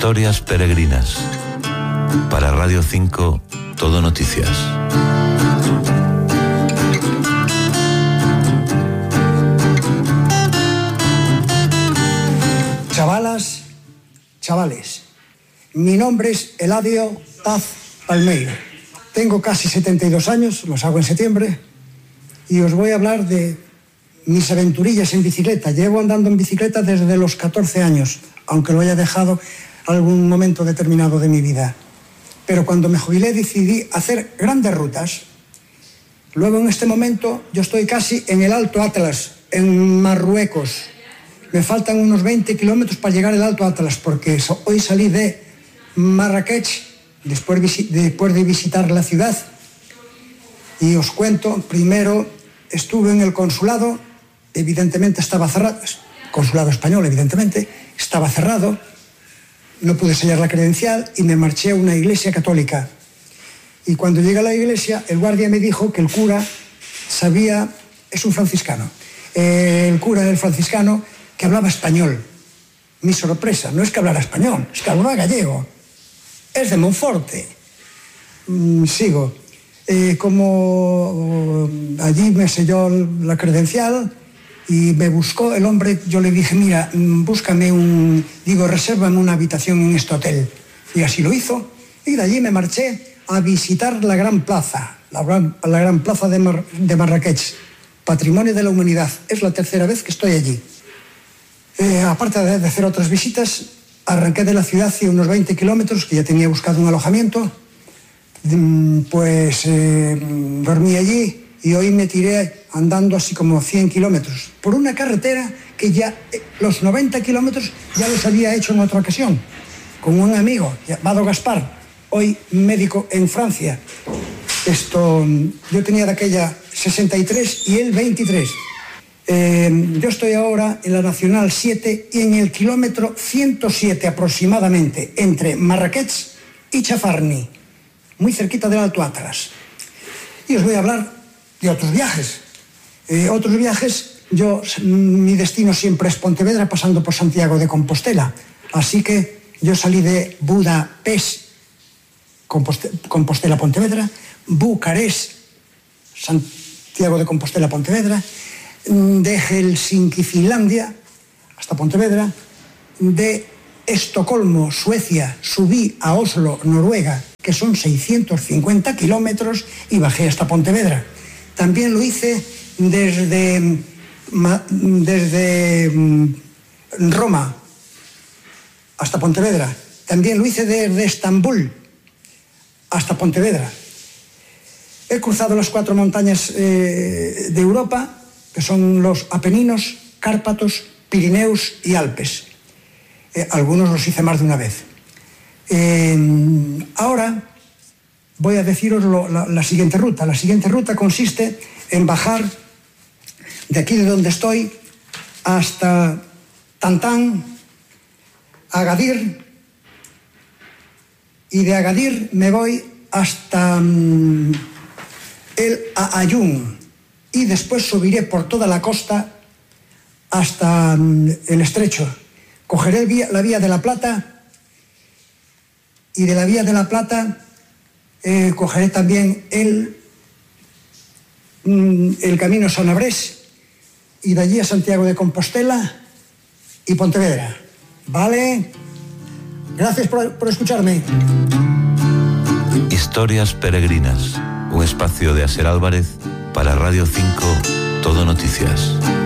Historias peregrinas. Para Radio 5, Todo Noticias. Chavalas, chavales, mi nombre es Eladio Paz Palmeiro. Tengo casi 72 años, los hago en septiembre, y os voy a hablar de mis aventurillas en bicicleta. Llevo andando en bicicleta desde los 14 años, aunque lo haya dejado algún momento determinado de mi vida. Pero cuando me jubilé decidí hacer grandes rutas. Luego, en este momento, yo estoy casi en el Alto Atlas, en Marruecos. Me faltan unos 20 kilómetros para llegar al Alto Atlas, porque hoy salí de Marrakech, después de visitar la ciudad. Y os cuento, primero estuve en el consulado, evidentemente estaba cerrado, consulado español, evidentemente, estaba cerrado, no pude sellar la credencial y me marché a una iglesia católica. Y cuando llegué a la iglesia, el guardia me dijo que el cura sabía, es un franciscano, el cura del franciscano, que hablaba español. Mi sorpresa, no es que hablara español, es que hablaba gallego. Es de Monforte. Sigo. Como allí me selló la credencial y me buscó el hombre, yo le dije, mira, resérvame una habitación en este hotel. Y así lo hizo. Y de allí me marché a visitar la Gran Plaza, la Gran Plaza de Marrakech, Patrimonio de la Humanidad. Es la tercera vez que estoy allí. Aparte de hacer otras visitas, arranqué de la ciudad hacia unos 20 kilómetros, que ya tenía buscado un alojamiento. Dormí allí y hoy me tiré andando así como 100 kilómetros por una carretera que ya los 90 kilómetros ya los había hecho en otra ocasión con un amigo llamado Gaspar, hoy médico en Francia. Yo tenía de aquella 63 y él 23. Yo estoy ahora en la Nacional 7 y en el kilómetro 107 aproximadamente, entre Marrakech y Chafarni, muy cerquita del Alto Atlas. Y os voy a hablar de otros viajes. Mi destino siempre es Pontevedra, pasando por Santiago de Compostela. Así que yo salí de Budapest, Compostela, Pontevedra, Bucarest, Santiago de Compostela, Pontevedra, de Helsinki, Finlandia, hasta Pontevedra, de Estocolmo, Suecia, subí a Oslo, Noruega, que son 650 kilómetros, y bajé hasta Pontevedra. También lo hice desde Roma hasta Pontevedra. También lo hice desde Estambul hasta Pontevedra. He cruzado las 4 montañas de Europa, que son los Apeninos, Cárpatos, Pirineos y Alpes. Algunos los hice más de una vez. Ahora voy a deciros la siguiente ruta. La siguiente ruta consiste en bajar de aquí de donde estoy hasta Tantán, Agadir, y de Agadir me voy hasta el Aaiún, y después subiré por toda la costa hasta el estrecho. Cogeré la Vía de la Plata, y de la Vía de la Plata cogeré también el camino Son-Abrés, y de allí a Santiago de Compostela y Pontevedra. ¿Vale? Gracias por escucharme. Historias peregrinas, un espacio de Aser Álvarez para Radio 5, Todo Noticias.